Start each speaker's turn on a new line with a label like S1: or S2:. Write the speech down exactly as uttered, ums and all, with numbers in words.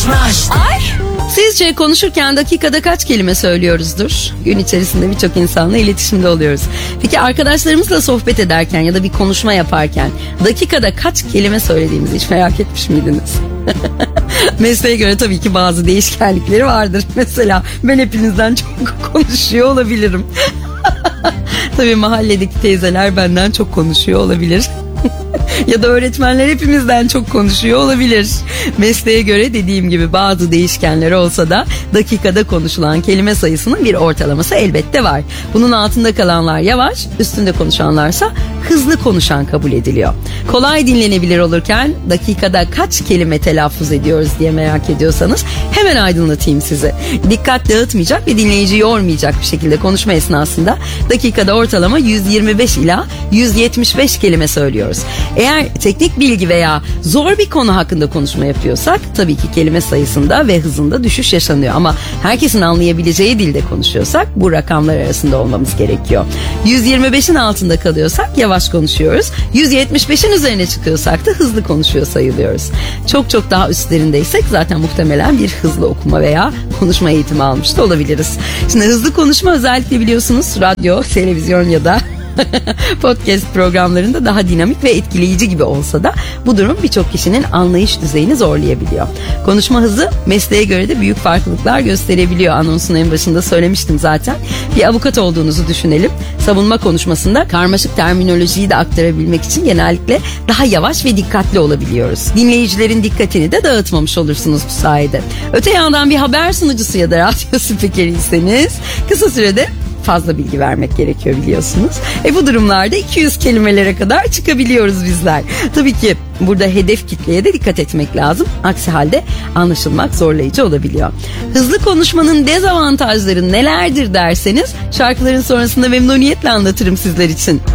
S1: Ay. Sizce konuşurken dakikada kaç kelime söylüyoruzdur? Gün içerisinde birçok insanla iletişimde oluyoruz. Peki arkadaşlarımızla sohbet ederken ya da bir konuşma yaparken dakikada kaç kelime söylediğimizi hiç merak etmiş miydiniz? Mesleğe göre tabii ki bazı değişkenlikleri vardır. Mesela ben hepinizden çok konuşuyor olabilirim. Tabii mahalledeki teyzeler benden çok konuşuyor olabilir. Ya da öğretmenler hepimizden çok konuşuyor olabilir. Mesleğe göre dediğim gibi bazı değişkenler olsa da dakikada konuşulan kelime sayısının bir ortalaması elbette var. Bunun altında kalanlar yavaş, üstünde konuşanlarsa hızlı konuşan kabul ediliyor. Kolay dinlenebilir olurken dakikada kaç kelime telaffuz ediyoruz diye merak ediyorsanız hemen aydınlatayım sizi. Dikkat dağıtmayacak ve dinleyici yormayacak bir şekilde konuşma esnasında dakikada ortalama yüz yirmi beş ila yüz yetmiş beş kelime söylüyoruz. Eğer teknik bilgi veya zor bir konu hakkında konuşma yapıyorsak tabii ki kelime sayısında ve hızında düşüş yaşanıyor. Ama herkesin anlayabileceği dilde konuşuyorsak bu rakamlar arasında olmamız gerekiyor. yüz yirmi beşin altında kalıyorsak yavaş konuşuyoruz. yüz yetmiş beşin üzerine çıkıyorsak da hızlı konuşuyor sayılıyoruz. Çok çok daha üstlerindeysek zaten muhtemelen bir hızlı okuma veya konuşma eğitimi almış da olabiliriz. Şimdi hızlı konuşma özellikle biliyorsunuz radyo, televizyon ya da podcast programlarında daha dinamik ve etkileyici gibi olsa da bu durum birçok kişinin anlayış düzeyini zorlayabiliyor. Konuşma hızı mesleğe göre de büyük farklılıklar gösterebiliyor. Anonsun en başında söylemiştim zaten. Bir avukat olduğunuzu düşünelim. Savunma konuşmasında karmaşık terminolojiyi de aktarabilmek için genellikle daha yavaş ve dikkatli olabiliyoruz. Dinleyicilerin dikkatini de dağıtmamış olursunuz bu sayede. Öte yandan bir haber sunucusu ya da radyo spikeriyseniz kısa sürede fazla bilgi vermek gerekiyor biliyorsunuz. E bu durumlarda iki yüz kelimelere kadar çıkabiliyoruz bizler. Tabii ki burada hedef kitleye de dikkat etmek lazım. Aksi halde anlaşılmak zorlayıcı olabiliyor. Hızlı konuşmanın dezavantajları nelerdir derseniz şarkıların sonrasında memnuniyetle anlatırım sizler için.